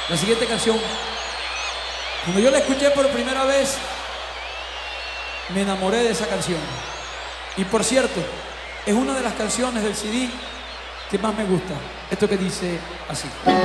La siguiente canción, cuando yo la escuché por primera vez, me enamoré de esa canción. Y por cierto, es una de las canciones del CD que más me gusta. Esto que dice así.